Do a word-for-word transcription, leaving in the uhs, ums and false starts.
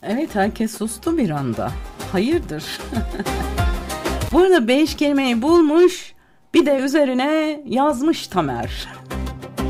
Evet, herkes sustu bir anda. Hayırdır? Burada beş kelimeyi bulmuş, bir de üzerine yazmış Tamer.